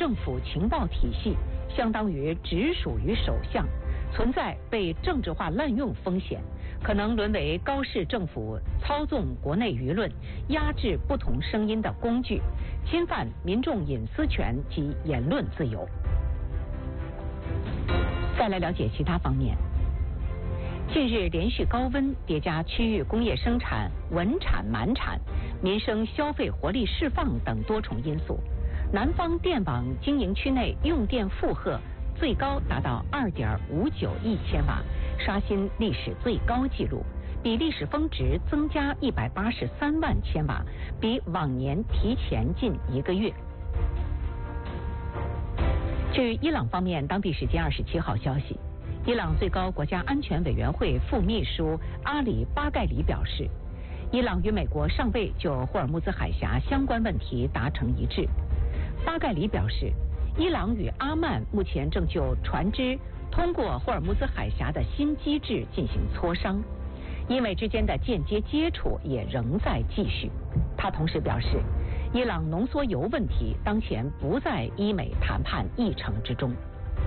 政府情报体系相当于直属于首相，存在被政治化滥用风险，可能沦为高市政府操纵国内舆论、压制不同声音的工具，侵犯民众隐私权及言论自由。再来了解其他方面。近日连续高温叠加区域工业生产稳产满产、民生消费活力释放等多重因素，南方电网经营区内用电负荷最高达到2.59亿千瓦，刷新历史最高纪录，比历史峰值增加183万千瓦，比往年提前近1个月。据伊朗方面当地时间27号消息，伊朗最高国家安全委员会副秘书阿里巴盖里表示，伊朗与美国尚未就霍尔木兹海峡相关问题达成一致。巴盖里表示，伊朗与阿曼目前正就船只通过霍尔木兹海峡的新机制进行磋商，伊美之间的间接接触也仍在继续。他同时表示，伊朗浓缩铀问题当前不在伊美谈判议程之中。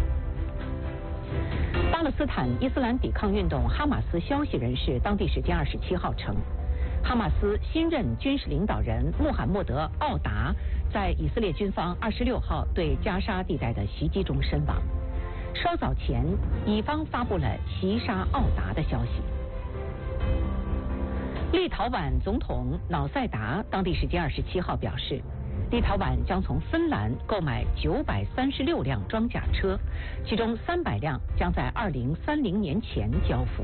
巴勒斯坦伊斯兰抵抗运动哈马斯消息人士当地时间27号称，哈马斯新任军事领导人穆罕默德·奥达在以色列军方26号对加沙地带的袭击中身亡。稍早前，以方发布了袭杀奥达的消息。立陶宛总统瑙塞达当地时间27号表示，立陶宛将从芬兰购买936辆装甲车，其中300辆将在2030年前交付。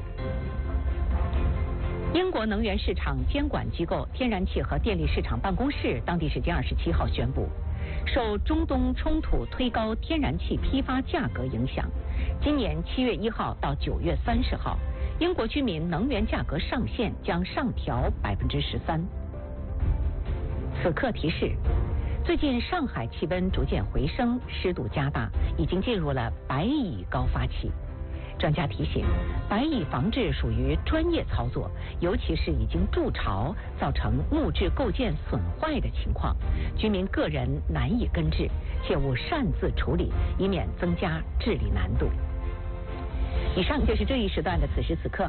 英国能源市场监管机构天然气和电力市场办公室当地时间27号宣布，受中东冲突推高天然气批发价格影响，今年7月1号到9月30号，英国居民能源价格上限将上调13%。此刻提示，最近上海气温逐渐回升，湿度加大，已经进入了白蚁高发期。专家提醒，白蚁防治属于专业操作，尤其是已经筑巢造成木质构件损坏的情况，居民个人难以根治，切勿擅自处理，以免增加治理难度。以上就是这一时段的此时此刻。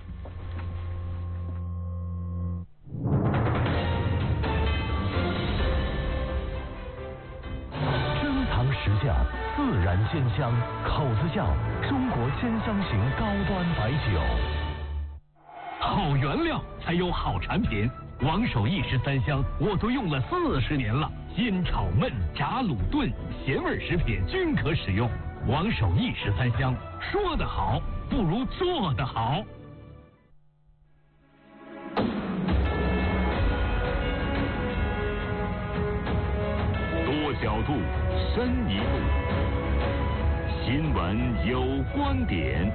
珍藏实价，自然鲜香，口子窖中国鲜香型高端白酒。 好原料才有好产品，王守义13香我都用了40年了，煎炒焖炸卤炖咸味食品均可使用。王守义13香，说得好不如做得好。 多角度，深一步，新闻有观点。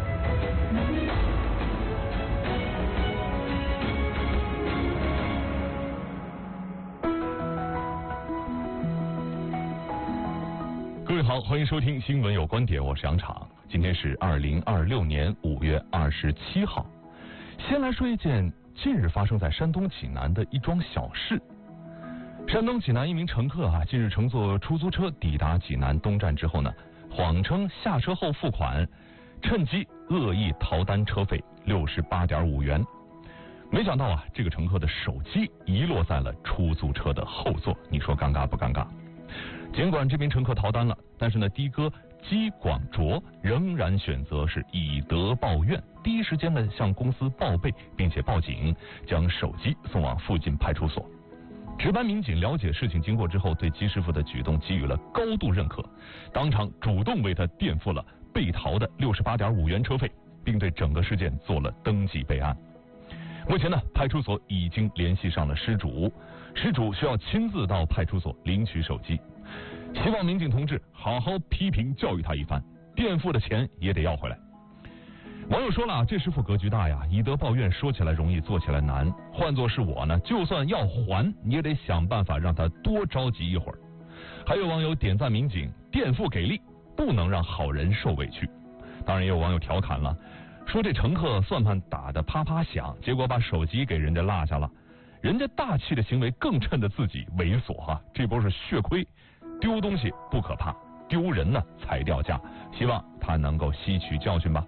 各位好，欢迎收听新闻有观点，我是杨昶。今天是2026年5月27号。先来说一件近日发生在山东济南的一桩小事。山东济南一名乘客近日乘坐出租车抵达济南东站之后呢，谎称下车后付款，趁机恶意逃单车费68.5元。没想到这个乘客的手机遗落在了出租车的后座，你说尴尬不尴尬？尽管这名乘客逃单了，但是呢，的哥姬广卓仍然选择是以德报怨，第一时间呢向公司报备，并且报警，将手机送往附近派出所。值班民警了解事情经过之后，对姬师傅的举动给予了高度认可，当场主动为他垫付了被逃的68.5元车费，并对整个事件做了登记备案。目前呢，派出所已经联系上了失主，失主需要亲自到派出所领取手机。希望民警同志好好批评教育他一番，垫付的钱也得要回来。网友说了，这师傅格局大呀，以德报怨说起来容易做起来难，换作是我呢，就算要还你也得想办法让他多着急一会儿。还有网友点赞民警垫付给力，不能让好人受委屈。当然也有网友调侃了，说这乘客算盘打得啪啪响，结果把手机给人家落下了，人家大气的行为更衬得自己猥琐这波是血亏， 丢东西不可怕，丢人呢才掉价。希望他能够吸取教训吧。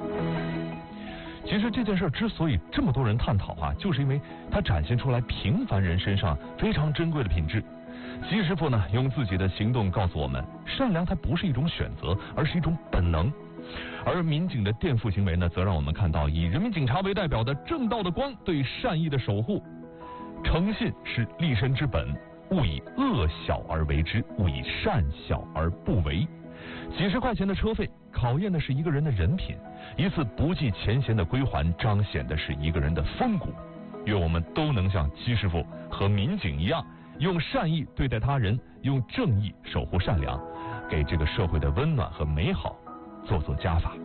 其实这件事之所以这么多人探讨啊，就是因为它展现出来平凡人身上非常珍贵的品质。季师傅呢，用自己的行动告诉我们，善良它不是一种选择，而是一种本能。而民警的垫付行为呢，则让我们看到以人民警察为代表的正道的光对善意的守护。诚信是立身之本，勿以恶小而为之，勿以善小而不为。几十块钱的车费，考验的是一个人的人品；一次不计前嫌的归还，彰显的是一个人的风骨。愿我们都能像季师傅和民警一样，用善意对待他人，用正义守护善良，给这个社会的温暖和美好做加法。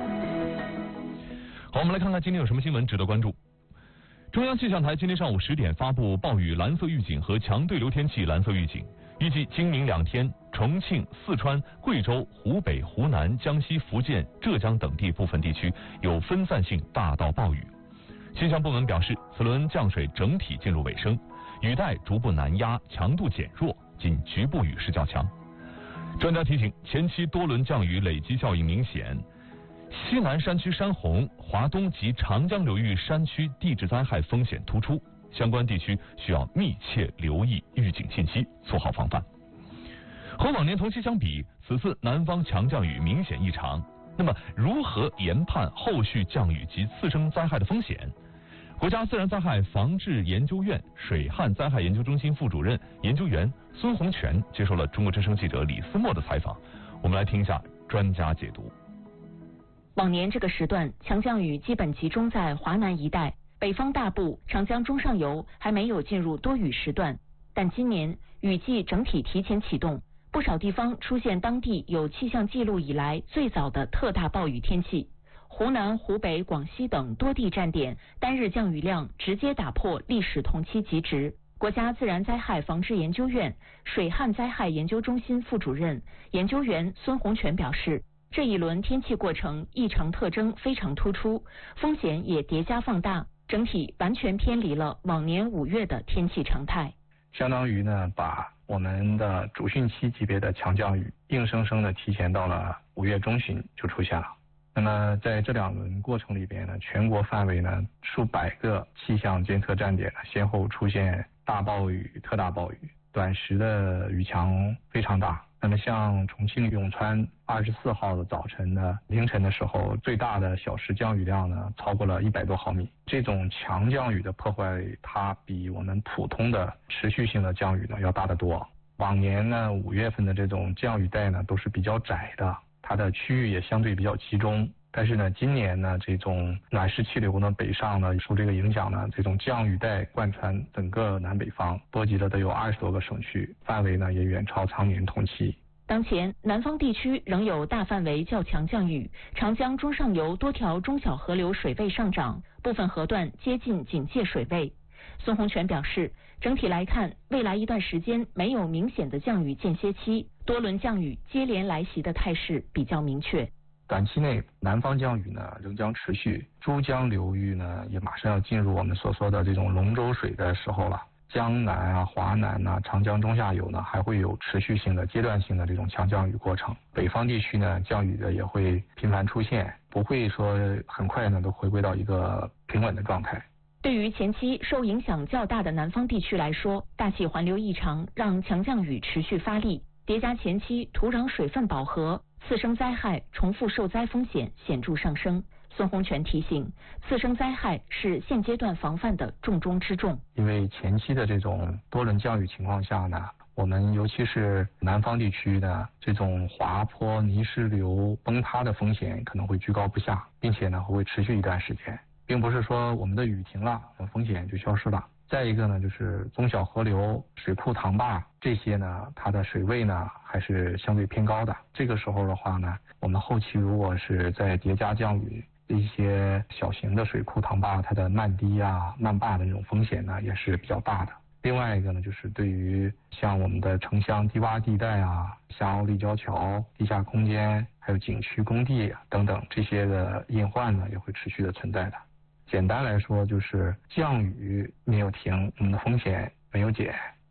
好，我们来看看今天有什么新闻值得关注。中央气象台今天上午10点发布暴雨蓝色预警和强对流天气蓝色预警，预计今明2天，重庆、四川、贵州、湖北、湖南、江西、福建、浙江等地部分地区有分散性大到暴雨。气象部门表示，此轮降水整体进入尾声，雨带逐步南压，强度减弱，仅局部雨势较强。专家提醒，前期多轮降雨累积效应明显，西南山区山洪、华东及长江流域山区地质灾害风险突出，相关地区需要密切留意预警信息，做好防范。和往年同期相比，此次南方强降雨明显异常。那么，如何研判后续降雨及次生灾害的风险？国家自然灾害防治研究院水旱灾害研究中心副主任研究员孙洪全接受了中国之声记者李思墨的采访，我们来听一下专家解读。 往年这个时段，强降雨基本集中在华南一带，北方大部、长江中上游还没有进入多雨时段。但今年雨季整体提前启动，不少地方出现当地有气象记录以来最早的特大暴雨天气。湖南、湖北、广西等多地站点单日降雨量直接打破历史同期极值。国家自然灾害防治研究院水旱灾害研究中心副主任研究员孙洪全表示，这一轮天气过程异常特征非常突出，风险也叠加放大，整体完全偏离了往年5月的天气常态。 相当于呢，把我们的主汛期级别的强降雨硬生生的提前到了5月中旬就出现了。那么在这2轮过程里边呢，全国范围呢数百个气象监测站点呢先后出现大暴雨、特大暴雨，短时的雨强非常大。那么像重庆永川24号的早晨呢，凌晨的时候，最大的小时降雨量呢超过了100多毫米。这种强降雨的破坏，它比我们普通的持续性的降雨呢要大得多。往年呢5月份的这种降雨带呢都是比较窄的，它的区域也相对比较集中。但是呢，今年呢，这种暖湿气流呢北上呢，受这个影响呢，这种降雨带贯穿整个南北方，波及了都有20多个省区，范围呢也远超常年同期。 当前，南方地区仍有大范围较强降雨，长江中上游多条中小河流水位上涨，部分河段接近警戒水位。孙洪全表示，整体来看，未来一段时间没有明显的降雨间歇期，多轮降雨接连来袭的态势比较明确。 短期内，南方降雨呢仍将持续，珠江流域呢也马上要进入我们所说的这种龙舟水的时候了。江南啊、华南啊、长江中下游呢还会有持续性的、阶段性的这种强降雨过程。北方地区呢降雨的也会频繁出现，不会说很快呢都回归到一个平稳的状态。 对于前期受影响较大的南方地区来说，大气环流异常让强降雨持续发力，叠加前期土壤水分饱和，次生灾害重复受灾风险显著上升。孙洪全提醒，次生灾害是现阶段防范的重中之重。 因为前期的这种多轮降雨情况下呢，我们尤其是南方地区的这种滑坡、泥石流崩塌的风险可能会居高不下，并且呢会持续一段时间，并不是说我们的雨停了，风险就消失了。再一个呢，就是中小河流、水库、塘坝这些呢，它的水位呢还是相对偏高的。这个时候的话呢，我们后期如果是在叠加降雨，一些小型的水库、塘坝，它的漫堤啊、漫坝的这种风险呢也是比较大的。另外一个呢，就是对于像我们的城乡低洼地带啊、下凹立交桥、地下空间，还有景区工地等等这些的隐患呢，也会持续的存在的。简单来说，就是降雨没有停，我们的风险没有减，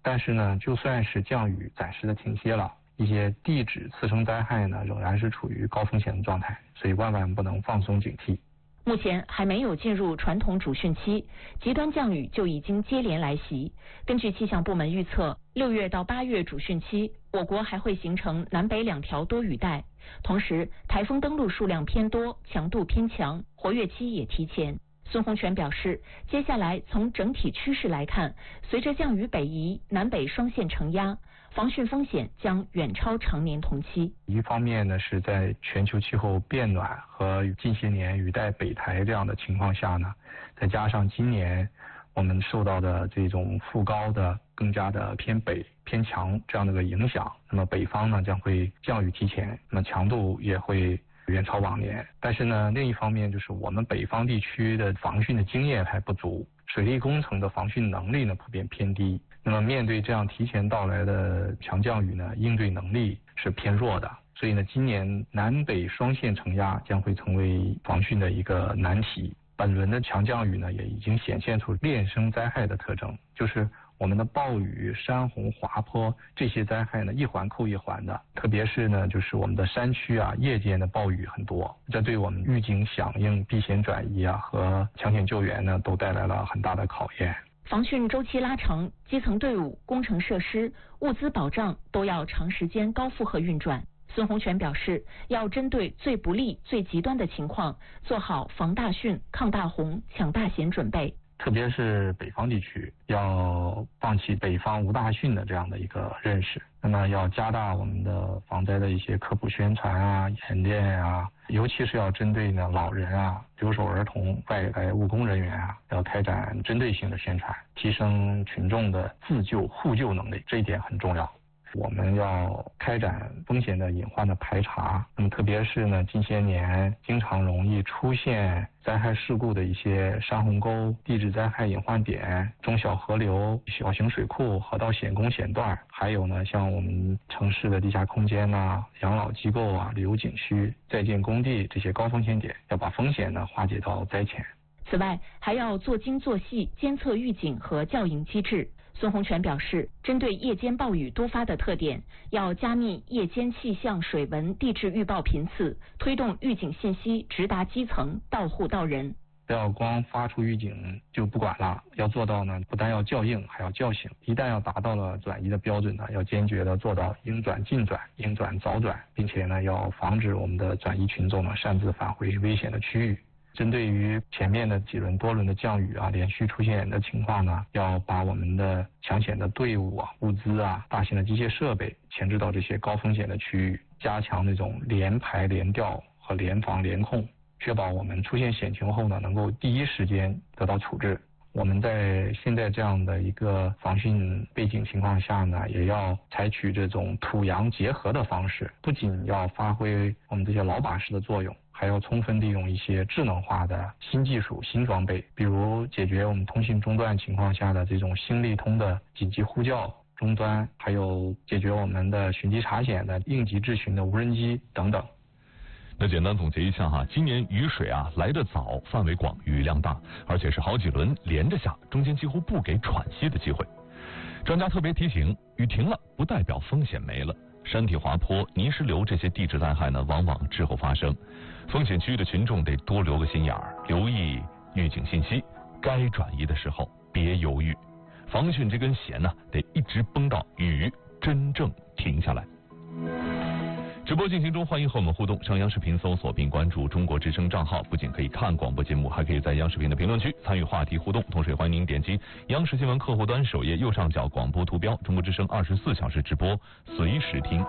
但是呢，就算是降雨暂时的停歇了，一些地质次生灾害呢仍然是处于高风险的状态，所以万万不能放松警惕。 目前还没有进入传统主汛期，极端降雨就已经接连来袭。根据气象部门预测，6月到8月主汛期，我国还会形成南北2条多雨带，同时台风登陆数量偏多，强度偏强，活跃期也提前。孙洪全表示，接下来从整体趋势来看，随着降雨北移，南北双线承压，防汛风险将远超常年同期。 一方面呢，是在全球气候变暖和近些年雨带北抬这样的情况下呢，再加上今年我们受到的这种副高的更加的偏北偏强这样的一个影响，那么北方呢将会降雨提前，那么强度也会远超往年。但是呢，另一方面就是我们北方地区的防汛的经验还不足，水利工程的防汛能力呢普遍偏低。那么面对这样提前到来的强降雨呢，应对能力是偏弱的。所以呢，今年南北双线承压将会成为防汛的一个难题。本轮的强降雨呢，也已经显现出恋生灾害的特征，就是我们的暴雨、山洪、滑坡这些灾害呢，一环扣一环的。特别是呢，就是我们的山区啊，夜间的暴雨很多，这对我们预警响应、避险转移啊和抢险救援呢，都带来了很大的考验。 防汛周期拉长，基层队伍、工程设施、物资保障都要长时间高负荷运转。孙洪全表示，要针对最不利、最极端的情况，做好防大汛、抗大洪、抢大险准备。 特别是北方地区，要放弃北方无大汛的这样的一个认识，那么要加大我们的防灾的一些科普宣传啊、演练啊，尤其是要针对呢老人啊、留守儿童、外来务工人员啊，要开展针对性的宣传，提升群众的自救互救能力，这一点很重要。我们要开展风险的隐患的排查，那么特别是呢，近些年经常容易出现灾害事故的一些山洪沟、地质灾害隐患点、中小河流、小型水库、河道险工险段，还有呢，像我们城市的地下空间呐、养老机构啊、旅游景区、在建工地这些高风险点，要把风险呢化解到灾前。 此外，还要做精做细监测预警和校应机制。孙洪全表示，针对夜间暴雨多发的特点，要加密夜间气象、水文、地质预报频次，推动预警信息直达基层，到户到人。 不要光发出预警就不管了，要做到呢，不但要校应，还要叫醒。一旦要达到了转移的标准呢，要坚决的做到应转尽转、应转早转，并且呢，要防止我们的转移群众呢擅自返回危险的区域。针对于前面的几轮多轮的降雨啊，连续出现的情况呢，要把我们的抢险的队伍啊、物资啊、大型的机械设备前置到这些高风险的区域，加强那种联排联调和联防联控，确保我们出现险情后呢，能够第一时间得到处置。我们在现在这样的一个防汛背景情况下呢，也要采取这种土洋结合的方式，不仅要发挥我们这些老把式的作用，还要充分利用一些智能化的新技术、新装备，比如解决我们通信中断情况下的这种新利通的紧急呼叫终端，还有解决我们的寻机查险的应急智询的无人机等等。 那简单总结一下哈，今年雨水啊来得早，范围广，雨量大，而且是好几轮连着下，中间几乎不给喘息的机会。专家特别提醒，雨停了不代表风险没了，山体滑坡、泥石流这些地质灾害呢，往往滞后发生。风险区域的群众得多留个心眼儿，留意预警信息，该转移的时候别犹豫。防汛这根弦呢，得一直绷到雨真正停下来。直播进行中，欢迎和我们互动。上央视频搜索并关注中国之声账号，不仅可以看广播节目，还可以在央视频的评论区参与话题互动。同时也欢迎您点击央视新闻客户端首页右上角广播图标，中国之声24小时直播，随时听。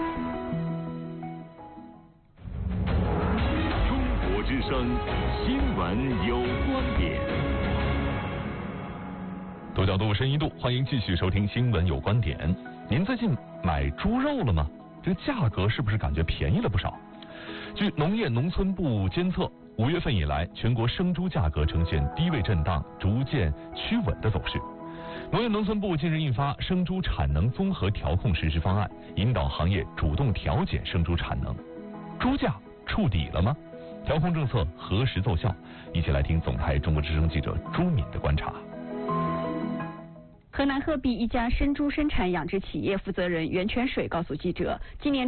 中国之声新闻有观点。 多角度深一度，欢迎继续收听新闻有观点。您最近买猪肉了吗？这个价格是不是感觉便宜了不少？据农业农村部监测，5月份以来，全国生猪价格呈现低位震荡，逐渐趋稳的走势。农业农村部近日印发生猪产能综合调控实施方案，引导行业主动调减生猪产能。猪价触底了吗？调控政策何时奏效？一起来听总台中国之声记者朱敏的观察。 河南鹤壁一家生猪生产养殖企业负责人袁泉水告诉记者，今年